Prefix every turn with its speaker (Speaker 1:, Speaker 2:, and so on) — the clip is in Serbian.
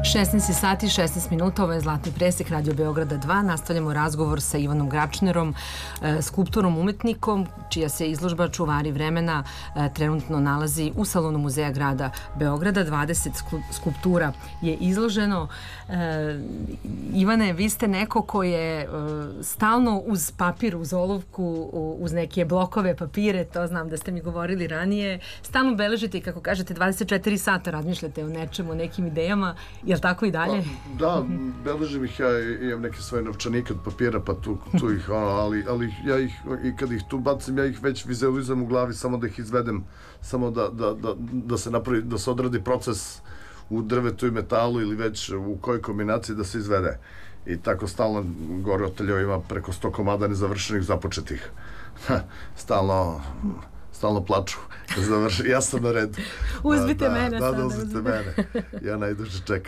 Speaker 1: 16 sati, 16 minuta, ovo je Zlatni presek Radio Beograda 2. Nastavljamo razgovor sa Ivanom Gračnerom, skulptorom, umetnikom, čija se izložba Čuvari vremena trenutno nalazi u salonu Muzeja grada Beograda. 20 skulptura je izloženo. Ivane, vi ste neko ko je stalno uz papir, uz olovku, uz neke blokove papire, to znam da ste mi govorili ranije. Stalno beležite i, kako kažete, 24 sata razmišljate o nečemu, o nekim idejama. Je li tako i dalje?
Speaker 2: Da, beležim ih, ja imam neke svoje novčanike od papira, pa tu ih, ali ja ih, i kad ih tu bacim, ja ih već vizualizujem u glavi, samo da ih izvedem, samo da se napravi, da se odradi proces u drvetu i metalu ili već u kojoj kombinaciji da se izvede. I tako stalno gore oteljeva ima preko 100 komada nezavršenih, započetih. Stalno plaču. Ja sam na redu.
Speaker 1: Uzmite mene sada.
Speaker 2: Da, uzmite mene. Ja najduže čekam.